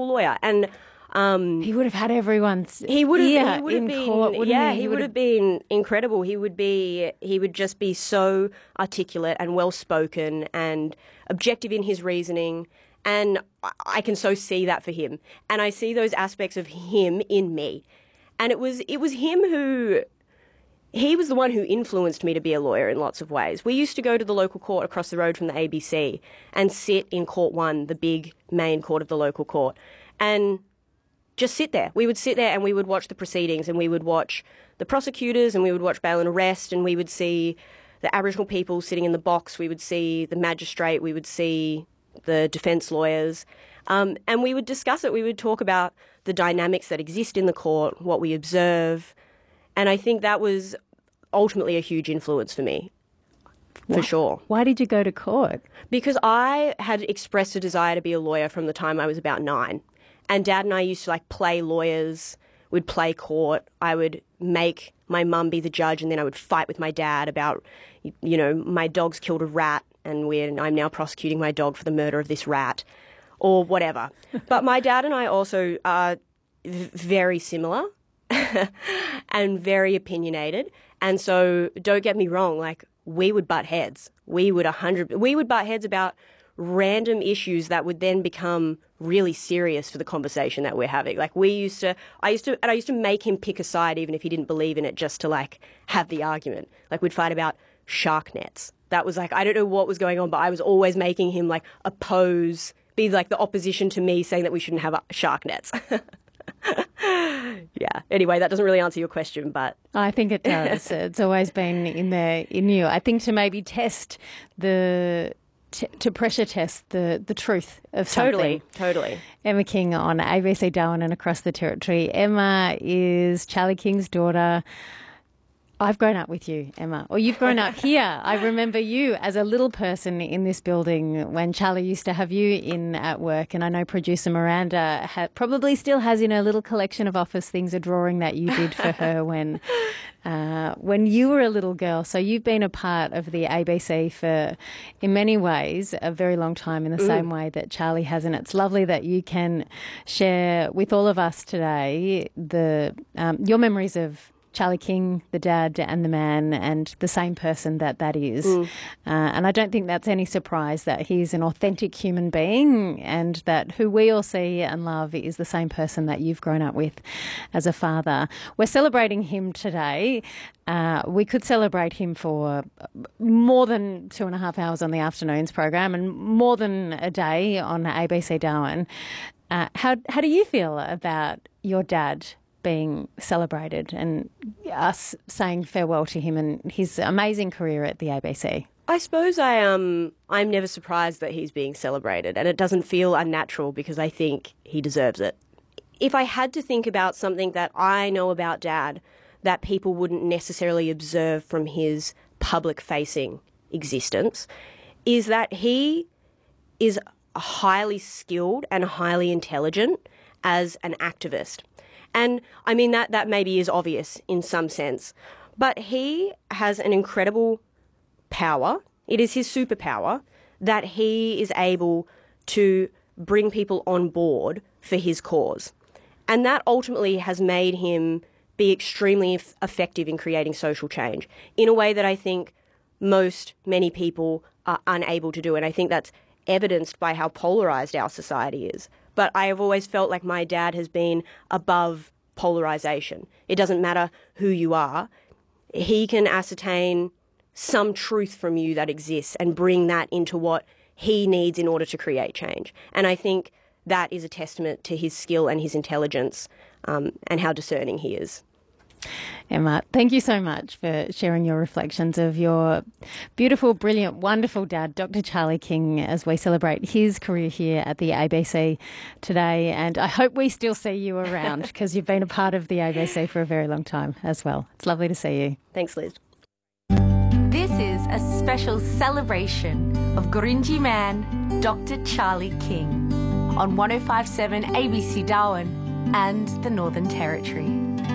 incredible lawyer. And he would have had everyone's he would have in been, court, wouldn't he? He would have been incredible. He would just be so articulate and well-spoken and objective in his reasoning. And I can so see that for him. And I see those aspects of him in me. And it was him he was the one who influenced me to be a lawyer in lots of ways. We used to go to the local court across the road from the ABC and sit in Court 1, the big main court of the local court, and just sit there. We would sit there and we would watch the proceedings, and we would watch the prosecutors, and we would watch bail and arrest, and we would see the Aboriginal people sitting in the box. We would see the magistrate. We would see the defence lawyers. And we would discuss it. We would talk about the dynamics that exist in the court, what we observe. And I think that was ultimately a huge influence for me, for sure. Why did you go to court? Because I had expressed a desire to be a lawyer from the time I was about 9. And Dad and I used to play lawyers. We'd play court. I would make my mum be the judge, and then I would fight with my dad about, my dog's killed a rat, and I'm now prosecuting my dog for the murder of this rat, or whatever. But my dad and I also are very similar and very opinionated. And so don't get me wrong, we would butt heads. We would butt heads about random issues that would then become really serious for the conversation that we're having. I used to make him pick a side even if he didn't believe in it, just to have the argument. We'd fight about shark nets. That was I don't know what was going on, but I was always making him be the opposition to me saying that we shouldn't have shark nets. Yeah. Anyway, that doesn't really answer your question, but I think it does. It's always been in you. I think to maybe test to pressure test the truth of something. Totally. Emma King on ABC Darwin and across the Territory. Emma is Charlie King's daughter. I've grown up with you, Emma, or you've grown up here. I remember you as a little person in this building when Charlie used to have you in at work, and I know producer Miranda probably still has in her little collection of office things a drawing that you did for her when you were a little girl. So you've been a part of the ABC for, in many ways, a very long time, in the same way that Charlie has, and it's lovely that you can share with all of us today your memories of Charlie King, the dad and the man, and the same person that is. And I don't think that's any surprise that he's an authentic human being, and that who we all see and love is the same person that you've grown up with as a father. We're celebrating him today. We could celebrate him for more than 2.5 hours on the afternoons program and more than a day on ABC Darwin. How do you feel about your dad being celebrated and us saying farewell to him and his amazing career at the ABC? I suppose I'm never surprised that he's being celebrated, and it doesn't feel unnatural because I think he deserves it. If I had to think about something that I know about Dad that people wouldn't necessarily observe from his public-facing existence, is that he is highly skilled and highly intelligent as an activist. And I mean, that maybe is obvious in some sense, but he has an incredible power. It is his superpower that he is able to bring people on board for his cause. And that ultimately has made him be extremely effective in creating social change in a way that I think many people are unable to do. And I think that's evidenced by how polarised our society is. But I have always felt like my dad has been above polarisation. It doesn't matter who you are. He can ascertain some truth from you that exists and bring that into what he needs in order to create change. And I think that is a testament to his skill and his intelligence, and how discerning he is. Emma, thank you so much for sharing your reflections of your beautiful, brilliant, wonderful dad, Dr. Charlie King, as we celebrate his career here at the ABC today. And I hope we still see you around because you've been a part of the ABC for a very long time as well. It's lovely to see you. Thanks, Liz. This is a special celebration of Gurindji man, Dr. Charlie King, on 105.7 ABC Darwin and the Northern Territory.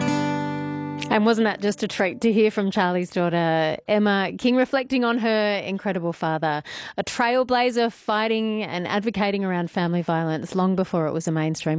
And wasn't that just a treat to hear from Charlie's daughter, Emma King, reflecting on her incredible father, a trailblazer fighting and advocating around family violence long before it was a mainstream